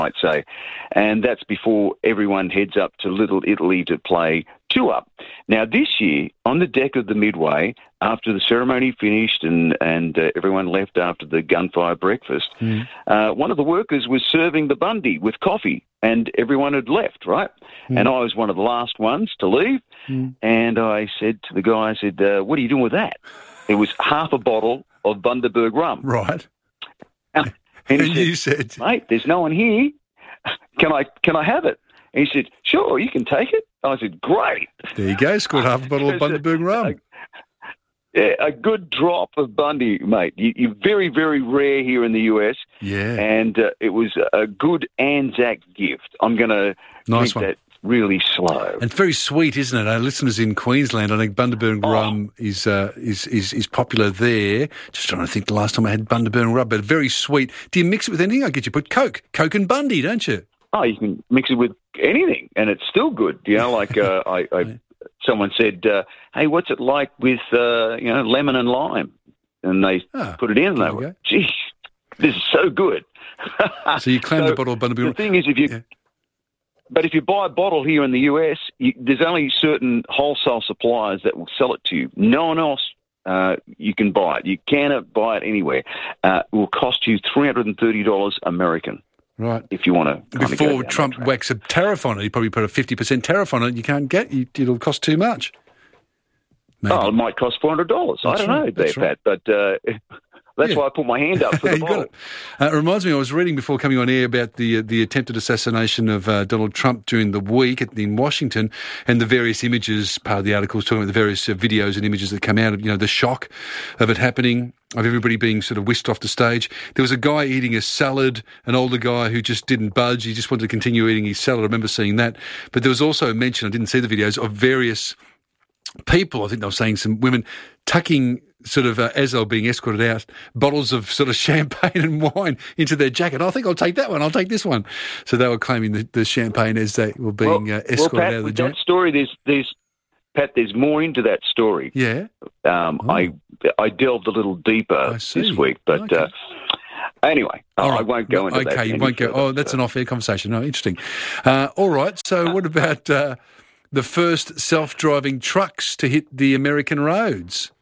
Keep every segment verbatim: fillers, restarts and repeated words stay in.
might say. And that's before everyone heads up to Little Italy to play Two Up. Now, this year, on the deck of the Midway, after the ceremony finished and, and uh, everyone left after the gunfire breakfast, mm. uh, one of the workers was serving the Bundy with coffee, and everyone had left, right? Mm. And I was one of the last ones to leave, mm. and I said to the guy, I said, uh, what are you doing with that? It was half a bottle of Bundaberg rum. Right. And, and, and he you said, said, mate, there's no one here. Can I can I have it? And he said, sure, you can take it. I said, great. There you go, scored half a bottle of Bundaberg rum. A, yeah, a good drop of Bundy, mate. You, you're very, very rare here in the U S. Yeah. And uh, it was a good Anzac gift. I'm going to nice drink one. that really slow. And very sweet, isn't it? Our listeners in Queensland, I think Bundaberg oh. rum is, uh, is is is popular there. Just trying to think the last time I had Bundaberg rum, but very sweet. Do you mix it with anything? I get you put Coke, Coke and Bundy, don't you? Oh, you can mix it with anything, and it's still good. You know, like uh, I, I, someone said, uh, "Hey, what's it like with uh, you know lemon and lime?" And they oh, put it in, and they went, "Geez, this is so good." So you claimed so a bottle of Bundaberg. The thing is, if you, yeah. but if you buy a bottle here in the U S, you, there's only certain wholesale suppliers that will sell it to you. No one else. Uh, you can buy it. You cannot buy it anywhere. Uh, it will cost you three hundred and thirty dollars American. Right. If you want to... Before Trump whacks a tariff on it, he probably put a fifty percent tariff on it. You can't get it. It'll cost too much. Maybe. Oh, it might cost four hundred dollars. I don't right. know there, right. Pat, but uh, that's yeah. why I put my hand up for the you bottle. got it. Uh, it reminds me, I was reading before coming on air about the uh, the attempted assassination of uh, Donald Trump during the week at, in Washington, and the various images, part of the article was talking about the various uh, videos and images that come out of, you know, the shock of it happening, of everybody being sort of whisked off the stage. There was a guy eating a salad, an older guy who just didn't budge. He just wanted to continue eating his salad. I remember seeing that. But there was also a mention, I didn't see the videos, of various people, I think they were saying some women, tucking sort of, uh, as they were being escorted out, bottles of sort of champagne and wine into their jacket. I think I'll take that one, I'll take this one. So they were claiming the, the champagne as they were being well, uh, escorted well, Pat, out of the with joint. That story, there's, there's, Pat, there's more into that story. Yeah. Um, oh. I I delved a little deeper this week, but okay. uh, anyway, all right. I won't go into okay, that. Okay, you won't further, go. Oh, that's so. an off-air conversation. No, interesting. Uh, all right, so what about uh, the first self-driving trucks to hit the American roads?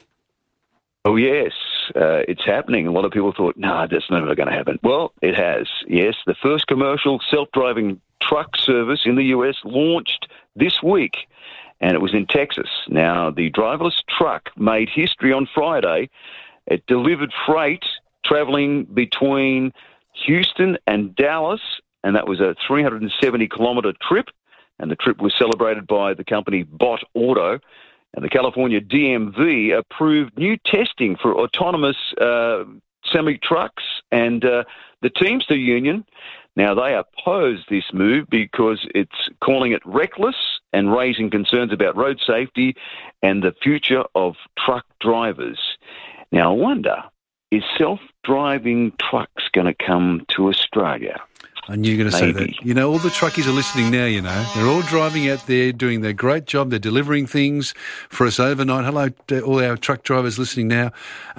Oh, yes, uh, it's happening. A lot of people thought, no, nah, that's never going to happen. Well, it has, yes. The first commercial self-driving truck service in the U S launched this week, and it was in Texas. Now, the driverless truck made history on Friday. It delivered freight traveling between Houston and Dallas, and that was a three hundred seventy kilometre trip, and the trip was celebrated by the company Bot Auto. And the California D M V approved new testing for autonomous uh, semi-trucks, and uh, the Teamster Union, now they oppose this move because it's calling it reckless and raising concerns about road safety and the future of truck drivers. Now I wonder, is self-driving trucks going to come to Australia? I knew you were going to Maybe. say that. You know, all the truckies are listening now, you know. They're all driving out there, doing their great job. They're delivering things for us overnight. Hello to all our truck drivers listening now.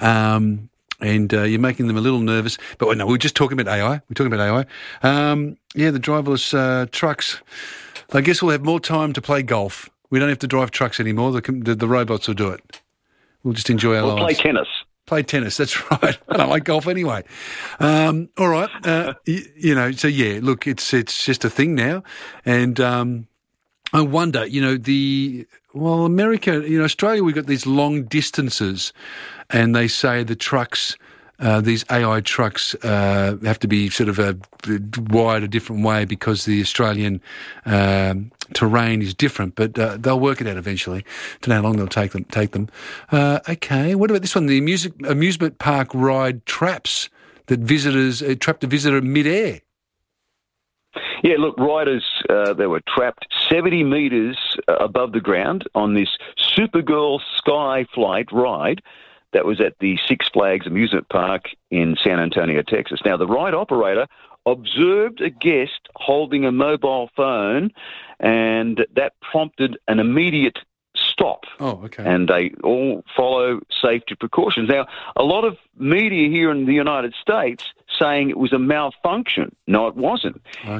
Um, and uh, you're making them a little nervous. But no, we're just talking about A I. We're talking about A I. Um, yeah, the driverless uh, trucks. I guess we'll have more time to play golf. We don't have to drive trucks anymore. The, the, the robots will do it. We'll just enjoy our we'll lives. Play tennis. Play tennis, that's right. I don't like golf anyway. Um, all right, uh, you, you know, so yeah, look, it's it's just a thing now. And um, I wonder, you know, the, well, America, you know, Australia, we've got these long distances, and they say the trucks, uh, these A I trucks uh, have to be sort of a, wired a different way because the Australian um, terrain is different, but uh, they'll work it out eventually. Don't know how long they'll take them. Take them. Uh, okay, what about this one? The music, amusement park ride traps that visitors uh, trapped a visitor mid-air. Yeah, look, riders, uh, they were trapped seventy metres above the ground on this Supergirl Sky Flight ride that was at the Six Flags amusement park in San Antonio, Texas. Now, the ride operator observed a guest holding a mobile phone, and that prompted an immediate stop. Oh, okay. And they all follow safety precautions. Now, a lot of media here in the United States saying it was a malfunction. No, it wasn't.